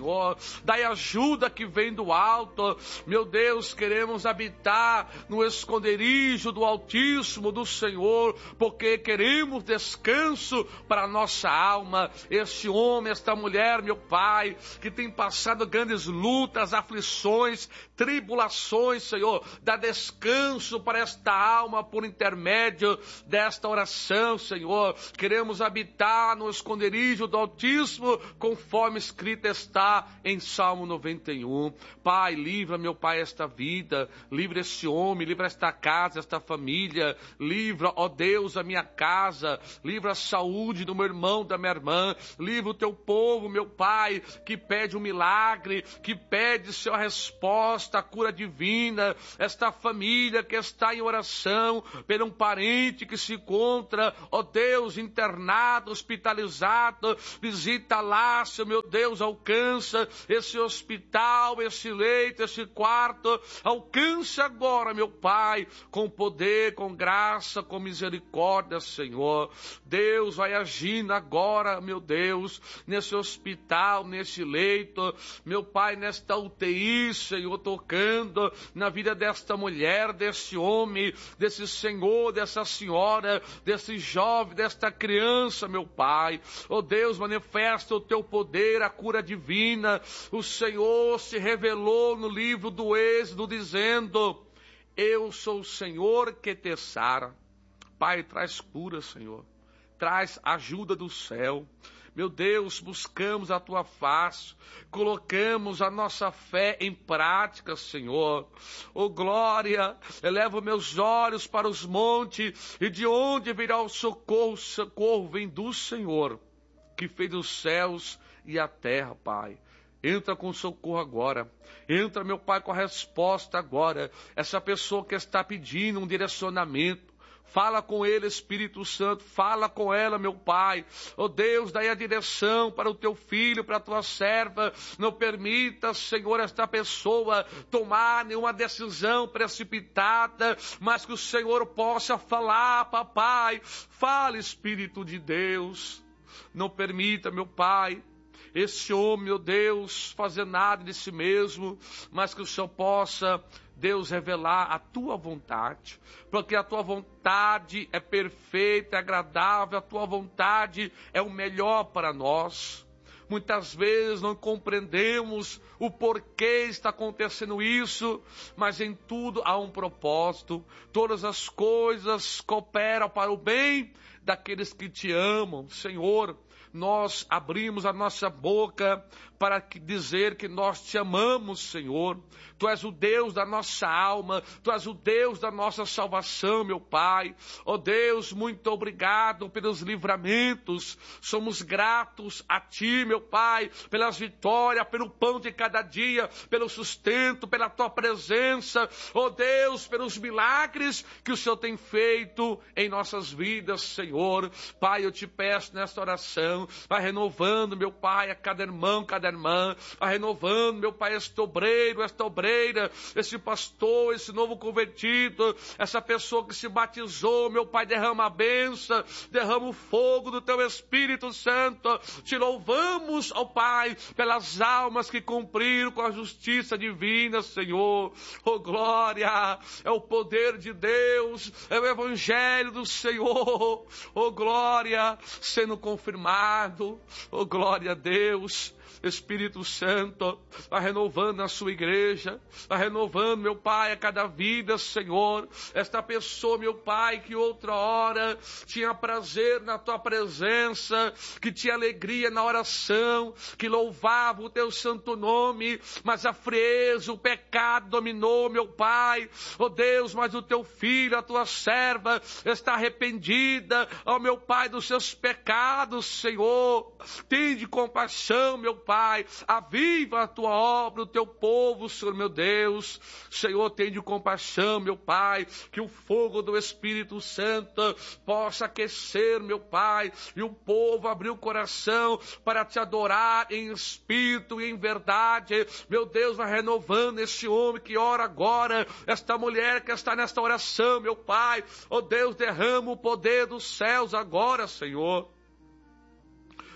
Senhor. Dai ajuda que vem do alto. Meu Deus, queremos habitar no esconderijo do Altíssimo, do Senhor, porque queremos descanso para a nossa alma. Este homem, esta mulher, meu Pai, que tem passado grandes lutas, aflições, tribulações, Senhor, dá descanso para esta alma por intermédio desta oração, Senhor. Queremos habitar no esconderijo do Altíssimo, conforme escrito está em Salmo 91. Pai, livra, meu Pai, esta vida, livra este homem, livra esta casa, esta família, livra, ó Deus, a minha casa, livra a saúde do meu irmão, da minha irmã, livra o teu povo, meu Pai, que pede um milagre, que pede, Senhor, a resposta, a cura divina, esta família que está em oração, por um parente que se encontra, ó Deus, internado, hospitalizado, visita lá, Senhor, meu Deus, alcança esse hospital, esse leito, esse quarto, alcança agora, meu Pai, com poder, com graça, com misericórdia, Senhor. Deus vai agindo agora, meu Deus, nesse hospital, nesse leito, meu Pai, nesta UTI, Senhor, tocando na vida desta mulher, desse homem, desse senhor, dessa senhora, desse jovem, desta criança, meu Pai. Oh Deus, manifesta o teu poder, a cura divina. O Senhor se revelou no livro do Êxodo, dizendo: eu sou o Senhor que te sara. Pai, traz cura, Senhor. Traz ajuda do céu. Meu Deus, buscamos a tua face, colocamos a nossa fé em prática, Senhor. Oh glória, elevo meus olhos para os montes, e de onde virá o socorro? O socorro vem do Senhor, que fez os céus e a terra, Pai. Entra com socorro agora. Entra, meu Pai, com a resposta agora. Essa pessoa que está pedindo um direcionamento, fala com ele, Espírito Santo, fala com ela, meu Pai. Oh Deus, dai a direção para o teu filho, para a tua serva. Não permita, Senhor, esta pessoa tomar nenhuma decisão precipitada, mas que o Senhor possa falar, papai. Fala, Espírito de Deus. Não permita, meu Pai, esse homem, meu Deus, fazer nada de si mesmo, mas que o Senhor possa, Deus, revelar a tua vontade, porque a tua vontade é perfeita, é agradável, a tua vontade é o melhor para nós. Muitas vezes não compreendemos o porquê está acontecendo isso, mas em tudo há um propósito. Todas as coisas cooperam para o bem daqueles que te amam, Senhor. Nós abrimos a nossa boca para dizer que nós te amamos, Senhor. Tu és o Deus da nossa alma, Tu és o Deus da nossa salvação, meu Pai. Oh Deus, muito obrigado pelos livramentos. Somos gratos a Ti, meu Pai, pelas vitórias, pelo pão de cada dia, pelo sustento, pela Tua presença. Oh Deus, pelos milagres que o Senhor tem feito em nossas vidas, Senhor. Pai, eu te peço nesta oração, vai renovando, meu Pai, a cada irmão, cada irmã, vai renovando, meu Pai, este obreiro, esta obreira, esse pastor, esse novo convertido, essa pessoa que se batizou, meu Pai, derrama a bênção, derrama o fogo do Teu Espírito Santo. Te louvamos, ó Pai, pelas almas que cumpriram com a justiça divina, Senhor. Oh glória, é o poder de Deus, é o Evangelho do Senhor. Oh glória, sendo confirmado. Oh glória a Deus. Espírito Santo, vai renovando a sua igreja, vai renovando, meu Pai, a cada vida, Senhor. Esta pessoa, meu Pai, que outra hora tinha prazer na Tua presença, que tinha alegria na oração, que louvava o Teu santo nome, mas a frieza, o pecado dominou, meu Pai. Oh Deus, mas o Teu filho, a Tua serva, está arrependida, ó meu Pai, dos seus pecados, Senhor. Tende compaixão, meu Pai. Aviva a Tua obra, o Teu povo, Senhor meu Deus. Senhor, tende compaixão, meu Pai, que o fogo do Espírito Santo possa aquecer, meu Pai, e o povo abrir o coração para Te adorar em espírito e em verdade. Meu Deus, vai renovando esse homem que ora agora, esta mulher que está nesta oração, meu Pai. Oh Deus, derrama o poder dos céus agora, Senhor.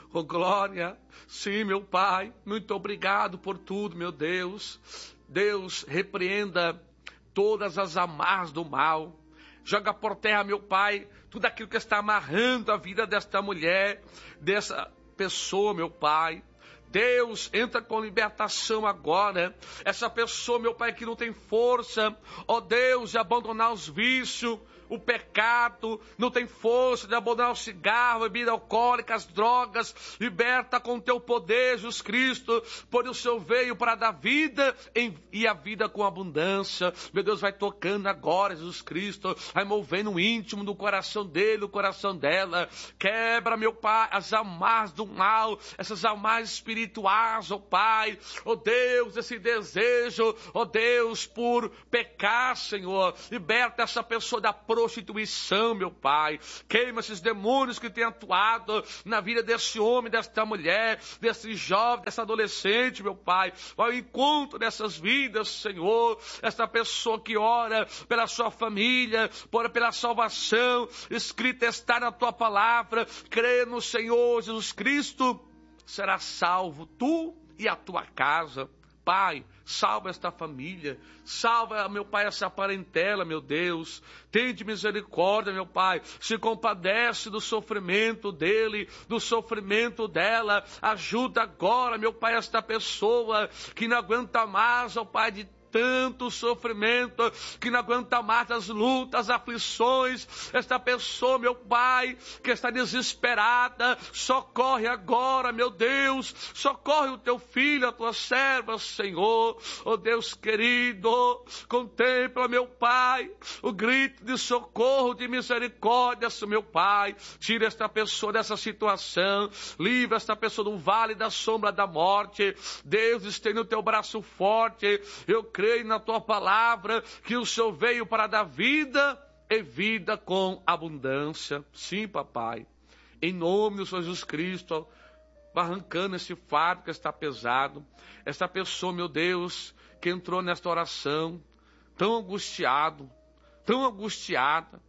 Oh, glória. Sim, meu Pai, muito obrigado por tudo, meu Deus. Deus, repreenda todas as amarras do mal. Joga por terra, meu Pai, tudo aquilo que está amarrando a vida desta mulher, dessa pessoa, meu Pai. Deus, entra com libertação agora. Essa pessoa, meu Pai, que não tem força, ó Deus, de abandonar os vícios, o pecado, não tem força de abandonar o cigarro, a bebida alcoólica, as drogas. Liberta com teu poder, Jesus Cristo, por o Senhor veio para dar vida e a vida com abundância. Meu Deus, vai tocando agora, Jesus Cristo, vai movendo o íntimo do coração dele, o coração dela. Quebra, meu Pai, as amarras do mal, essas amarras espirituais, ó Pai, ó Deus, esse desejo, ó Deus, por pecar, Senhor. Liberta essa pessoa da prostituição, meu Pai. Queima esses demônios que têm atuado na vida desse homem, desta mulher, desse jovem, dessa adolescente, meu Pai. Vai ao encontro dessas vidas, Senhor. Essa pessoa que ora pela sua família, ora pela salvação, escrita está na tua palavra. Crê no Senhor Jesus Cristo, será salvo tu e a tua casa. Pai, salva esta família, salva, meu Pai, essa parentela, meu Deus. Tende misericórdia, meu Pai, se compadece do sofrimento dele, do sofrimento dela. Ajuda agora, meu Pai, esta pessoa que não aguenta mais, ó Pai, de tanto sofrimento, que não aguenta mais as lutas, as aflições. Esta pessoa, meu Pai, que está desesperada, socorre agora, meu Deus, socorre o teu filho, a tua serva, Senhor. Oh Deus querido, contempla, meu Pai, o grito de socorro, de misericórdia, meu Pai. Tira esta pessoa dessa situação, livra esta pessoa do vale da sombra da morte. Deus, estende o teu braço forte. Eu creio na tua palavra que o Senhor veio para dar vida e vida com abundância. Sim, papai. Em nome do Senhor Jesus Cristo, arrancando esse fardo que está pesado. Essa pessoa, meu Deus, que entrou nesta oração, tão angustiado, tão angustiada.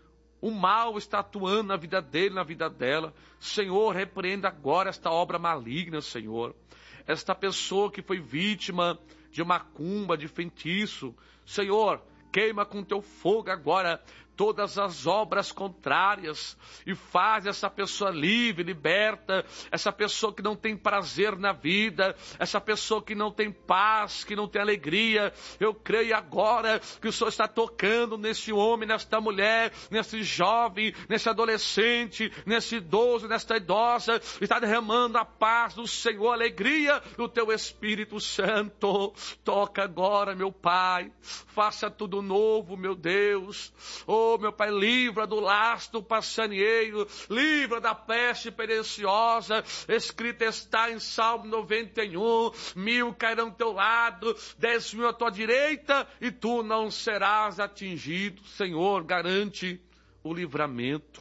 O mal está atuando na vida dele, na vida dela. Senhor, repreenda agora esta obra maligna, Senhor. Esta pessoa que foi vítima de macumba, de feitiço. Senhor, queima com teu fogo agora todas as obras contrárias e faz essa pessoa livre, liberta, essa pessoa que não tem prazer na vida, essa pessoa que não tem paz, que não tem alegria. Eu creio agora que o Senhor está tocando nesse homem, nesta mulher, nesse jovem, nesse adolescente, nesse idoso, nesta idosa, está derramando a paz do Senhor, a alegria do teu Espírito Santo. Toca agora, meu Pai, faça tudo novo, meu Deus. Oh, meu Pai, livra do lastro passarinheiro, livra da peste pereciosa. Escrito está em Salmo 91, 1000 cairão ao teu lado, 10.000 à tua direita, e tu não serás atingido. Senhor, garante o livramento,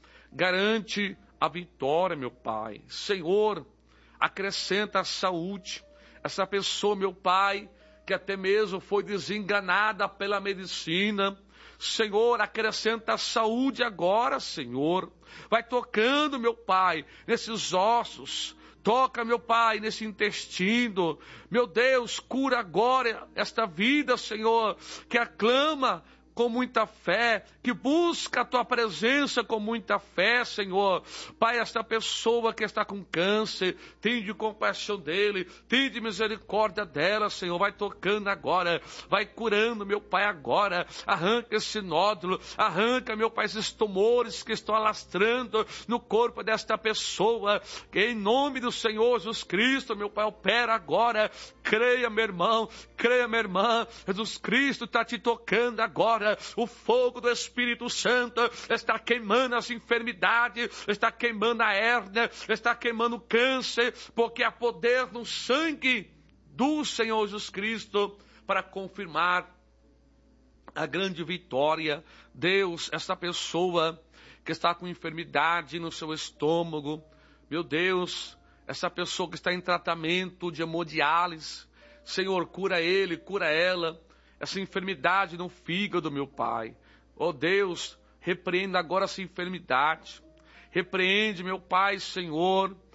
garante a vitória, meu Pai. Senhor, acrescenta a saúde. Essa pessoa, meu Pai, que até mesmo foi desenganada pela medicina, Senhor, acrescenta a saúde agora, Senhor. Vai tocando, meu Pai, nesses ossos. Toca, meu Pai, nesse intestino. Meu Deus, cura agora esta vida, Senhor, que aclama com muita fé, que busca a tua presença com muita fé, Senhor. Pai, esta pessoa que está com câncer, tende compaixão dele, tende misericórdia dela, Senhor. Vai tocando agora, vai curando, meu Pai, agora. Arranca esse nódulo, arranca, meu Pai, esses tumores que estão alastrando no corpo desta pessoa. Que em nome do Senhor Jesus Cristo, meu Pai, opera agora. Creia, meu irmão, creia, minha irmã. Jesus Cristo está te tocando agora. O fogo do Espírito Santo está queimando as enfermidades, está queimando a hérnia, está queimando o câncer, porque há poder no sangue do Senhor Jesus Cristo para confirmar a grande vitória. Deus, essa pessoa que está com enfermidade no seu estômago, meu Deus, essa pessoa que está em tratamento de hemodiálise, Senhor, cura ele, cura ela. Essa enfermidade no fígado, meu Pai. Oh Deus, repreenda agora essa enfermidade. Repreende, meu Pai, Senhor,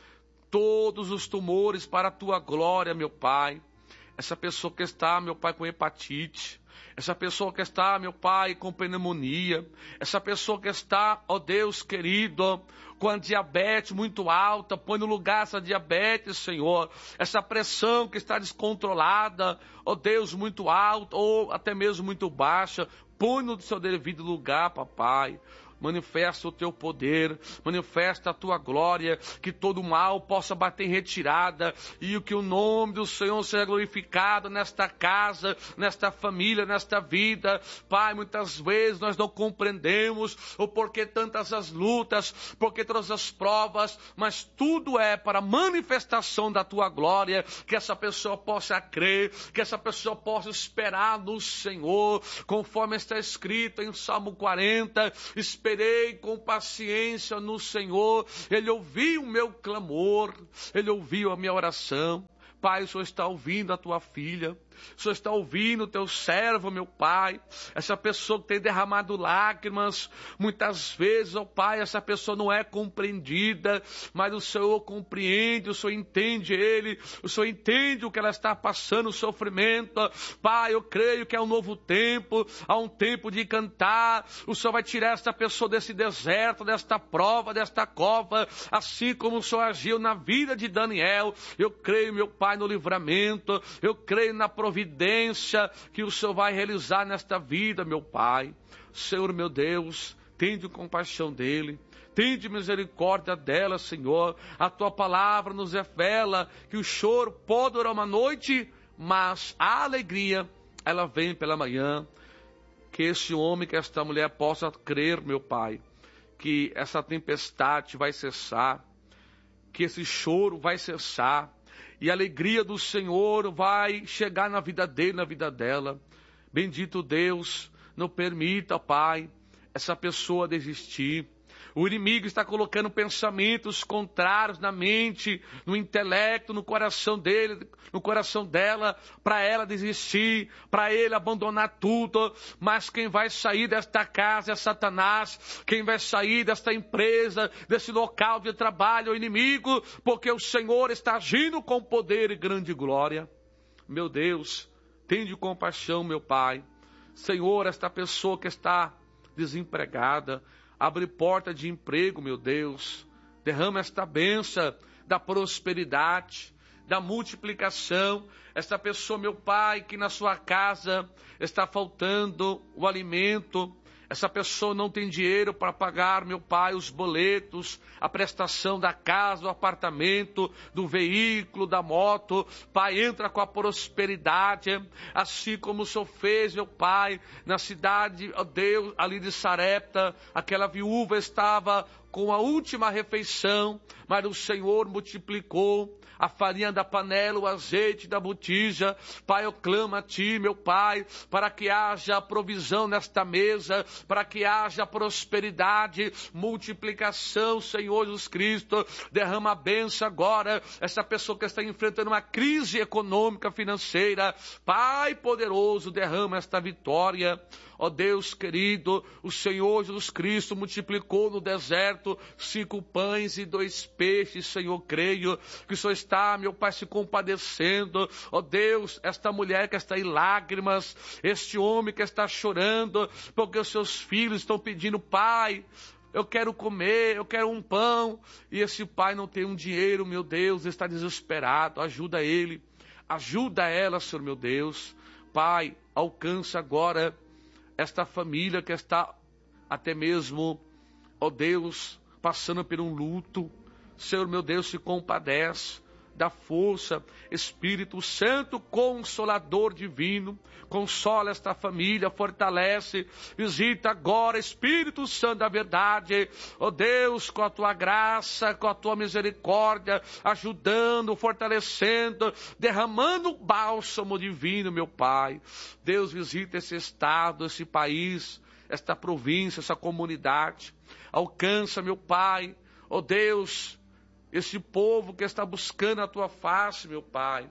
todos os tumores para a tua glória, meu Pai. Essa pessoa que está, meu Pai, com hepatite, essa pessoa que está, meu Pai, com pneumonia, essa pessoa que está, ó Deus querido, com a diabetes muito alta, põe no lugar essa diabetes, Senhor, essa pressão que está descontrolada, ó Deus, muito alta, ou até mesmo muito baixa, põe no seu devido lugar, papai. Manifesta o teu poder, manifesta a tua glória, que todo mal possa bater em retirada e que o nome do Senhor seja glorificado nesta casa, nesta família, nesta vida. Pai, muitas vezes nós não compreendemos o porquê tantas as lutas, porquê todas as provas, mas tudo é para a manifestação da tua glória, que essa pessoa possa crer, que essa pessoa possa esperar no Senhor, conforme está escrito em Salmo 40, esperei com paciência no Senhor, Ele ouviu o meu clamor, Ele ouviu a minha oração. Pai, o Senhor está ouvindo a tua filha, o Senhor está ouvindo o teu servo, meu Pai, essa pessoa que tem derramado lágrimas, muitas vezes, ó Pai, essa pessoa não é compreendida, mas o Senhor compreende, o Senhor entende ele, o Senhor entende o que ela está passando, o sofrimento. Pai, eu creio que é um novo tempo, há um tempo de cantar, o Senhor vai tirar essa pessoa desse deserto, desta prova, desta cova, assim como o Senhor agiu na vida de Daniel. Eu creio, meu Pai, no livramento, eu creio na providência que o Senhor vai realizar nesta vida, meu Pai. Senhor, meu Deus, tende compaixão dele, tende misericórdia dela, Senhor. A tua palavra nos revela que o choro pode durar uma noite, mas a alegria, ela vem pela manhã. Que esse homem, que esta mulher possa crer, meu Pai, que essa tempestade vai cessar, que esse choro vai cessar, e a alegria do Senhor vai chegar na vida dele, na vida dela. Bendito Deus, não permita, Pai, essa pessoa desistir. O inimigo está colocando pensamentos contrários na mente, no intelecto, no coração dele, no coração dela, para ela desistir, para ele abandonar tudo. Mas quem vai sair desta casa é Satanás, quem vai sair desta empresa, desse local de trabalho é o inimigo, porque o Senhor está agindo com poder e grande glória. Meu Deus, tende compaixão, meu Pai. Senhor, esta pessoa que está desempregada, abre porta de emprego, meu Deus. Derrama esta bênção da prosperidade, da multiplicação. Esta pessoa, meu Pai, que na sua casa está faltando o alimento. Essa pessoa não tem dinheiro para pagar, meu Pai, os boletos, a prestação da casa, do apartamento, do veículo, da moto. Pai, entra com a prosperidade, assim como o Senhor fez, meu Pai, na cidade, ó Deus, ali de Sarepta. Aquela viúva estava com a última refeição, mas o Senhor multiplicou a farinha da panela, o azeite da botija. Pai, eu clamo a Ti, meu Pai, para que haja provisão nesta mesa, para que haja prosperidade, multiplicação, Senhor Jesus Cristo. Derrama a bênção agora, essa pessoa que está enfrentando uma crise econômica, financeira. Pai poderoso, derrama esta vitória. Ó Deus querido, o Senhor Jesus Cristo multiplicou no deserto 5 pães e 2 peixes, Senhor, creio que o Senhor está, meu Pai, se compadecendo. Ó Deus, esta mulher que está em lágrimas, este homem que está chorando, porque os seus filhos estão pedindo, Pai, eu quero comer, eu quero um pão, e esse pai não tem um dinheiro, meu Deus, está desesperado. Ajuda ele, ajuda ela, Senhor, meu Deus. Pai, alcança agora esta família que está até mesmo, ó Deus, passando por um luto. Senhor, meu Deus, se compadece, dá força. Espírito Santo, Consolador divino, consola esta família, fortalece, visita agora, Espírito Santo da verdade, ó Deus, com a tua graça, com a tua misericórdia, ajudando, fortalecendo, derramando o bálsamo divino, meu Pai. Deus, visita esse estado, esse país, esta província, essa comunidade. Alcança, meu Pai, ó Deus, esse povo que está buscando a tua face, meu Pai.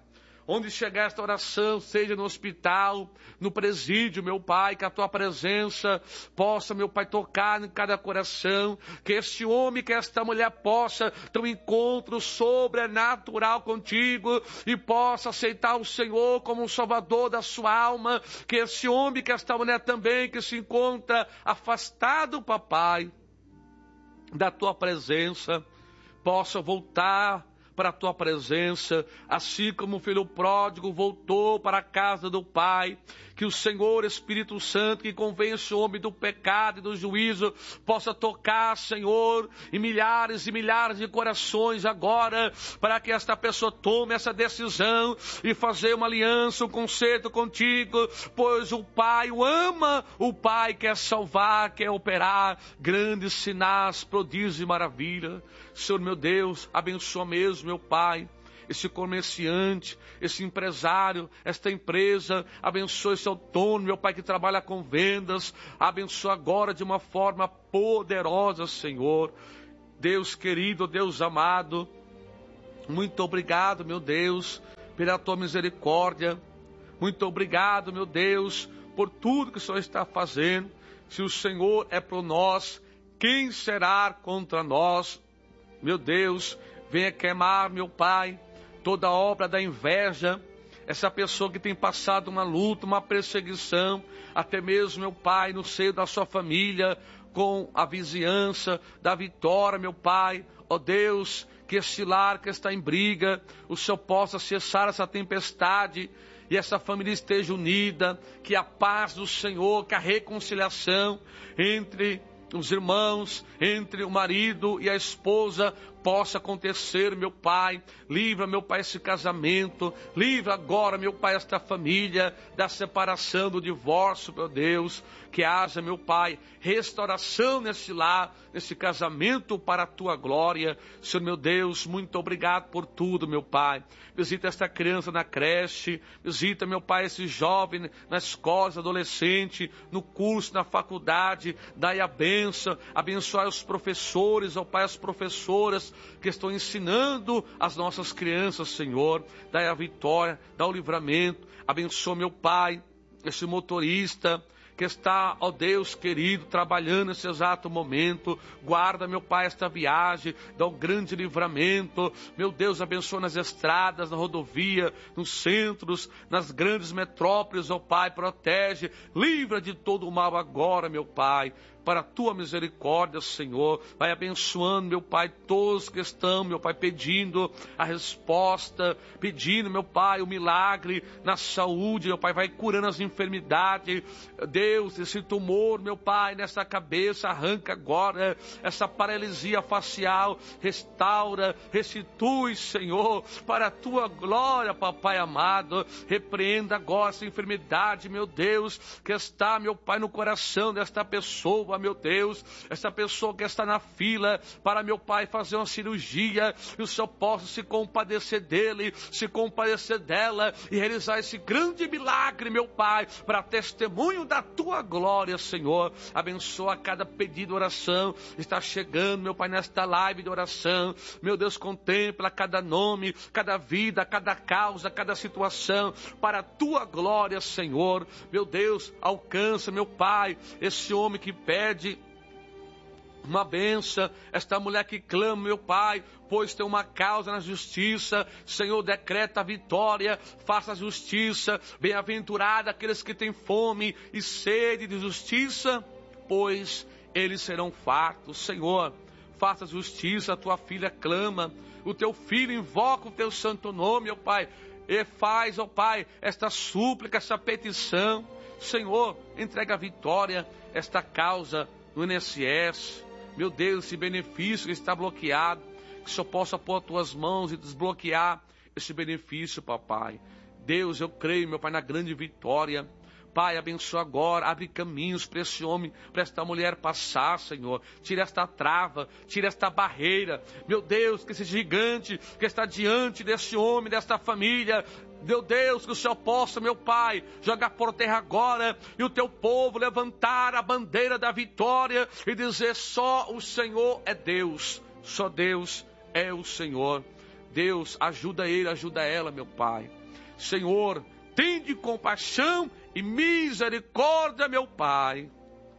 onde chegar esta oração, seja no hospital, no presídio, meu Pai, que a tua presença possa, meu Pai, tocar em cada coração, que este homem, que esta mulher possa ter um encontro sobrenatural contigo e possa aceitar o Senhor como um salvador da sua alma, que esse homem, que esta mulher também, que se encontra afastado, papai, da tua presença, possa voltar para a tua presença, assim como o filho pródigo voltou para a casa do Pai. Que o Senhor Espírito Santo, que convence o homem do pecado e do juízo, possa tocar, Senhor, em milhares e milhares de corações agora, para que esta pessoa tome essa decisão e fazer uma aliança, um concerto contigo, pois o Pai o ama, o Pai quer salvar, quer operar grandes sinais, prodígios e maravilha. Senhor meu Deus, abençoa mesmo, meu Pai, esse comerciante, esse empresário, esta empresa, abençoa esse autônomo, meu Pai, que trabalha com vendas, abençoa agora de uma forma poderosa, Senhor. Deus querido, Deus amado, muito obrigado, meu Deus, pela tua misericórdia, muito obrigado, meu Deus, por tudo que o Senhor está fazendo. Se o Senhor é por nós, quem será contra nós? Meu Deus, venha queimar, meu Pai, toda obra da inveja, essa pessoa que tem passado uma luta, uma perseguição, até mesmo, meu Pai, no seio da sua família, com a vizinhança da Vitória, meu Pai, ó Deus, que este lar que está em briga, o Senhor possa cessar essa tempestade e essa família esteja unida, que a paz do Senhor, que a reconciliação entre os irmãos, entre o marido e a esposa, possa acontecer, meu Pai. Livra, meu Pai, esse casamento. Livra agora, meu Pai, esta família da separação, do divórcio, meu Deus. Que haja, meu Pai, restauração nesse lar, nesse casamento para a tua glória. Senhor, meu Deus, muito obrigado por tudo, meu Pai. Visita esta criança na creche. Visita, meu Pai, esse jovem na escola, adolescente, no curso, na faculdade. Dai a bênção. Abençoai os professores, ó Pai, as professoras que estão ensinando as nossas crianças, Senhor. Dai a vitória, dá o livramento. Abençoa, meu Pai, esse motorista que está, ó Deus querido, trabalhando nesse exato momento. Guarda, meu Pai, esta viagem, dá um grande livramento. Meu Deus, abençoa nas estradas, na rodovia, nos centros, nas grandes metrópoles, ó Pai, protege, livra de todo o mal agora, meu Pai, para a tua misericórdia, Senhor. Vai abençoando, meu Pai, todos que estão, meu Pai, pedindo a resposta, pedindo, meu Pai, o milagre na saúde, meu Pai, vai curando as enfermidades. Deus, esse tumor, meu Pai, nessa cabeça, arranca agora essa paralisia facial, restaura, restitui, Senhor, para a tua glória, Papai amado. Repreenda agora essa enfermidade, meu Deus, que está, meu Pai, no coração desta pessoa, meu Deus, essa pessoa que está na fila para, meu Pai, fazer uma cirurgia, e o Senhor possa se compadecer dele, se compadecer dela e realizar esse grande milagre, meu Pai, para testemunho da tua glória, Senhor. Abençoa cada pedido de oração, está chegando, meu Pai, nesta live de oração, meu Deus, contempla cada nome, cada vida, cada causa, cada situação, para a tua glória, Senhor. Meu Deus, alcança, meu Pai, esse homem que pede uma bênção, esta mulher que clama, meu Pai, pois tem uma causa na justiça. Senhor, decreta a vitória, faça a justiça. Bem-aventurado aqueles que têm fome e sede de justiça, pois eles serão fartos. Senhor, faça justiça, a tua filha clama, o teu filho invoca o teu santo nome, meu Pai, e faz, ó Pai, esta súplica, esta petição. Senhor, entrega a vitória, esta causa no INSS, meu Deus, esse benefício que está bloqueado, que o Senhor possa pôr as tuas mãos e desbloquear esse benefício, papai. Deus, eu creio, meu Pai, na grande vitória. Pai, abençoa agora, abre caminhos para esse homem, para esta mulher passar, Senhor. Tira esta trava, tira esta barreira. Meu Deus, que esse gigante que está diante desse homem, desta família, meu Deus, que o Senhor possa, meu Pai, jogar por terra agora e o teu povo levantar a bandeira da vitória e dizer: só o Senhor é Deus, só Deus é o Senhor. Deus, ajuda ele, ajuda ela, meu Pai. Senhor, tende compaixão e misericórdia, meu Pai.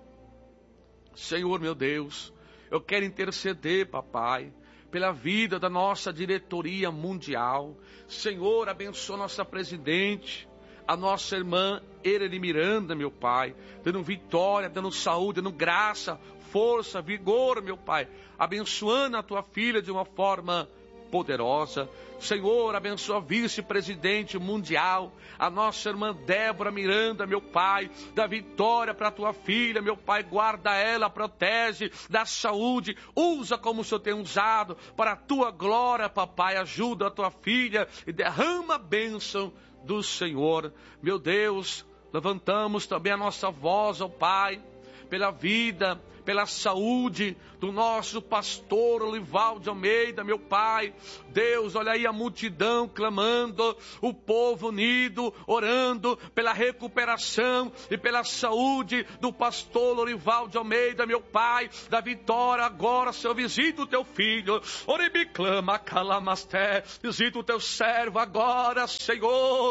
Senhor, meu Deus, eu quero interceder, papai, pela vida da nossa diretoria mundial. Senhor, abençoa nossa presidente, a nossa irmã Ereli Miranda, meu Pai, dando vitória, dando saúde, dando graça, força, vigor, meu Pai, abençoando a tua filha de uma forma poderosa. Senhor, abençoa a vice-presidente mundial, a nossa irmã Débora Miranda, meu Pai, dá vitória para a tua filha, meu Pai, guarda ela, protege, dá saúde, usa como o Senhor tem usado, para a tua glória, papai, ajuda a tua filha e derrama a bênção do Senhor. Meu Deus, levantamos também a nossa voz, ó Pai, pela vida, pela saúde do nosso pastor Olivaldo Almeida, meu Pai. Deus, olha aí a multidão clamando, o povo unido, orando pela recuperação e pela saúde do pastor Olivaldo Almeida, meu Pai. Da vitória agora, Senhor, visita o teu filho. Oribiclama, calamasté, visita o teu servo agora, Senhor.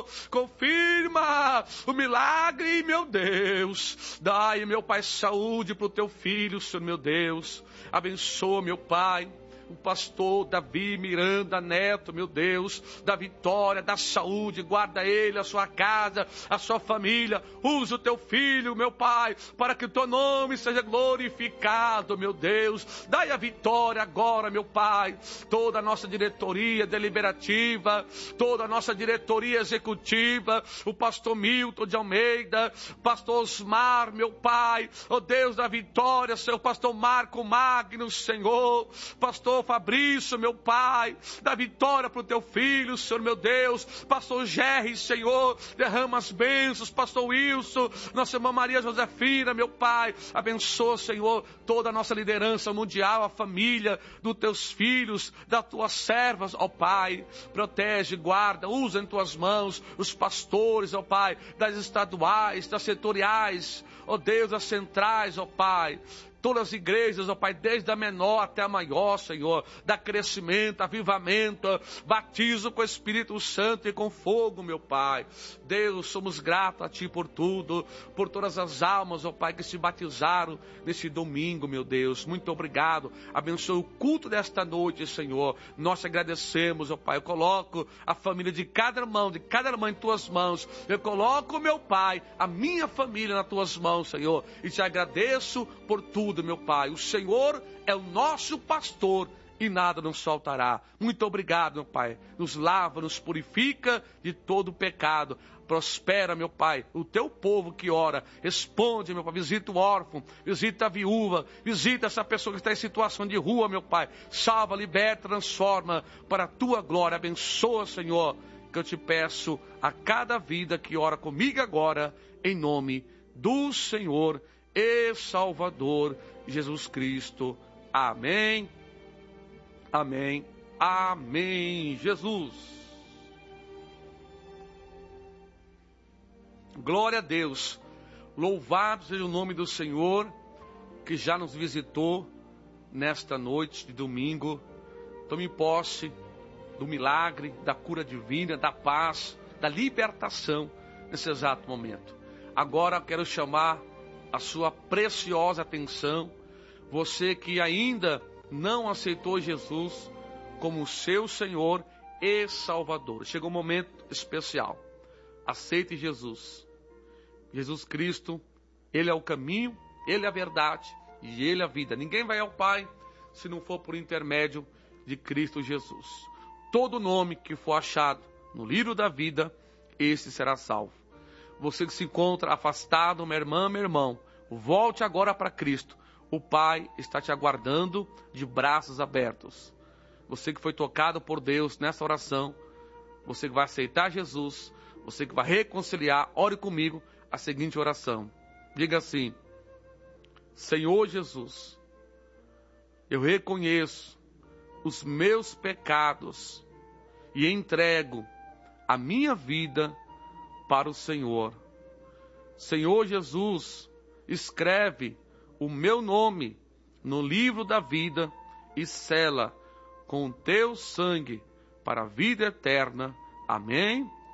Confirma o milagre, meu Deus. Dai, meu Pai, saúde para o teu filho, Senhor, meu Deus. Abençoa, meu Pai, o pastor Davi Miranda Neto, meu Deus, da vitória, da saúde, guarda ele, a sua casa, a sua família, usa o teu filho, meu Pai, para que o teu nome seja glorificado, meu Deus. Dai a vitória agora, meu Pai, toda a nossa diretoria deliberativa, toda a nossa diretoria executiva, o pastor Milton de Almeida, pastor Osmar, meu Pai, ó Deus da vitória, seu pastor Marco Magno, Senhor, pastor Fabrício, meu Pai, dá vitória para o teu filho, Senhor, meu Deus, pastor Gerry, Senhor, derrama as bênçãos, pastor Wilson, nossa irmã Maria Josefina, meu Pai, abençoa, Senhor, toda a nossa liderança mundial, a família dos teus filhos, das tuas servas, ó Pai, protege, guarda, usa em tuas mãos os pastores, ó Pai, das estaduais, das setoriais, ó Deus, das centrais, ó Pai, todas as igrejas, ó Pai, desde a menor até a maior, Senhor, dá crescimento, avivamento, batizo com o Espírito Santo e com fogo, meu Pai. Deus, somos gratos a Ti por tudo, por todas as almas, ó Pai, que se batizaram nesse domingo, meu Deus. Muito obrigado. Abençoe o culto desta noite, Senhor. Nós te agradecemos, ó Pai. Eu coloco a família de cada irmão em Tuas mãos. Eu coloco, meu Pai, a minha família nas Tuas mãos, Senhor. E te agradeço por tudo, meu Pai. O Senhor é o nosso pastor e nada nos faltará. Muito obrigado, meu Pai. Nos lava, nos purifica de todo pecado. Prospera, meu Pai, o teu povo que ora. Responde, meu Pai. Visita o órfão, visita a viúva, visita essa pessoa que está em situação de rua, meu Pai. Salva, liberta, transforma para a tua glória. Abençoa, Senhor, que eu te peço a cada vida que ora comigo agora, em nome do Senhor e Salvador Jesus Cristo. Amém, amém, amém, Jesus. Glória a Deus. Louvado seja o nome do Senhor, que já nos visitou nesta noite de domingo. Tome posse do milagre, da cura divina, da paz, da libertação nesse exato momento. Agora eu quero chamar a sua preciosa atenção, você que ainda não aceitou Jesus como seu Senhor e Salvador. Chegou um momento especial. Aceite Jesus. Jesus Cristo, Ele é o caminho, Ele é a verdade e Ele é a vida. Ninguém vai ao Pai se não for por intermédio de Cristo Jesus. Todo nome que for achado no livro da vida, esse será salvo. Você que se encontra afastado, minha irmã, meu irmão, volte agora para Cristo. O Pai está te aguardando de braços abertos. Você que foi tocado por Deus nessa oração, você que vai aceitar Jesus, você que vai reconciliar, ore comigo a seguinte oração. Diga assim: Senhor Jesus, eu reconheço os meus pecados e entrego a minha vida para o Senhor. Senhor Jesus, escreve o meu nome no livro da vida e sela com o teu sangue para a vida eterna. Amém,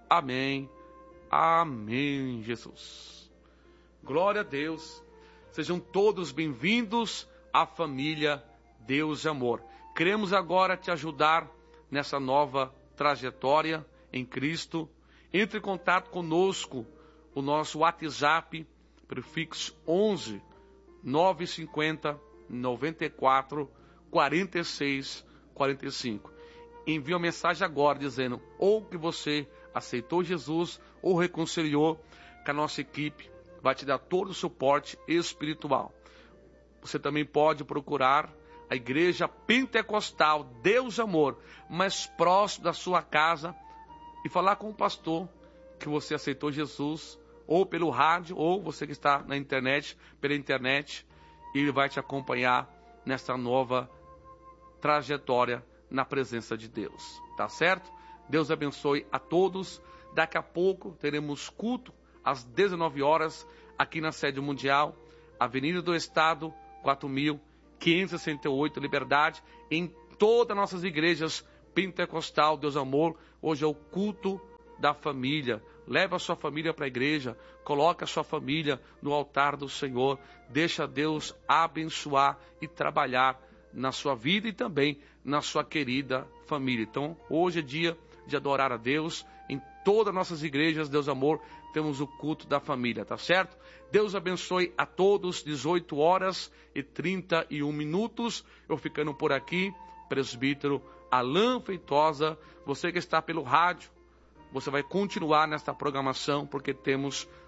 Amém. Amém, Jesus. Glória a Deus. Sejam todos bem-vindos à família Deus e Amor. Queremos agora te ajudar nessa nova trajetória em Cristo. Entre em contato conosco, o nosso WhatsApp, prefixo 11 950 94 46 45. Envie uma mensagem agora dizendo ou que você aceitou Jesus ou reconciliou, que a nossa equipe vai te dar todo o suporte espiritual. Você também pode procurar a Igreja Pentecostal Deus Amor, mais próximo da sua casa, e falar com o pastor que você aceitou Jesus, ou pelo rádio, ou você que está na internet, pela internet, e ele vai te acompanhar nessa nova trajetória na presença de Deus. Tá certo? Deus abençoe a todos. Daqui a pouco teremos culto às 19 horas aqui na sede mundial, Avenida do Estado, 4.568, Liberdade, em todas as nossas igrejas pentecostal, Deus Amor. Hoje é o culto da família. Leva a sua família para a igreja, coloque a sua família no altar do Senhor, deixa Deus abençoar e trabalhar na sua vida e também na sua querida família. Então, hoje é dia de adorar a Deus. Em todas as nossas igrejas, Deus Amor, temos o culto da família, tá certo? Deus abençoe a todos. 18 horas e 31 minutos. Eu ficando por aqui, presbítero Alain Feitosa. Você que está pelo rádio, você vai continuar nesta programação, porque temos